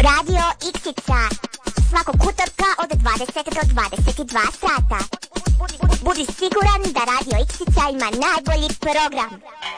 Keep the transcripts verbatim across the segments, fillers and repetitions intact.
Radio Iksica. Svakog utorka od dvadeset do dvadeset dva sata. Budi siguran da Radio Iksica ima najbolji program.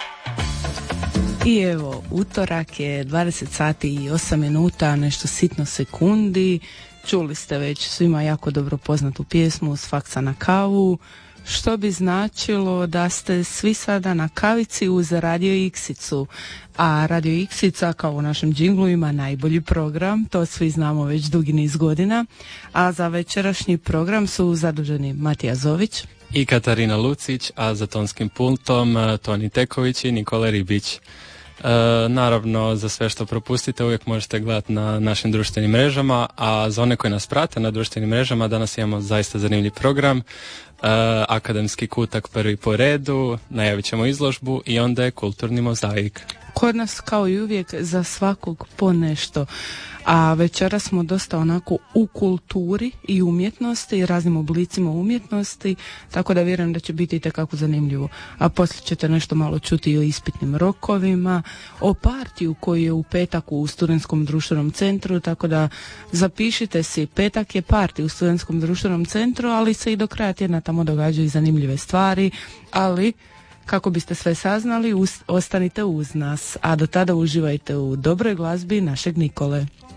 I evo, utorak je dvadeset sati i osam minuta, nešto sitno sekundi. Čuli ste već svima jako dobro poznatu pjesmu S faksa na kavu, što bi značilo da ste svi sada na kavici uz Radio Iksicu. A Radio Iksica, kao u našem džinglu, ima najbolji program, to svi znamo već dugi niz godina. A za večerašnji program su zaduženi Matija Zović i Katarina Lucić, a za tonskim pultom Toni Teković i Nikola Ribić. E, naravno, za sve što propustite uvijek možete gledati na našim društvenim mrežama, a za one koji nas prate na društvenim mrežama danas imamo zaista zanimljiv program. E, akademski kutak prvi po redu, najavit ćemo izložbu i onda je kulturni mozaik. Kod nas kao i uvijek za svakog po nešto, a večera smo dosta onako u kulturi i umjetnosti i raznim oblicima umjetnosti, tako da vjerujem da će biti itekako zanimljivo. A poslije ćete nešto malo čuti i o ispitnim rokovima, o partiju koji je u petak u Studentskom društvenom centru, tako da zapišite si, petak je partij u Studentskom društvenom centru, ali se i do kraja tjedna tamo događaju zanimljive stvari, ali kako biste sve saznali, ostanite uz nas, a do tada uživajte u dobroj glazbi našeg Nikole.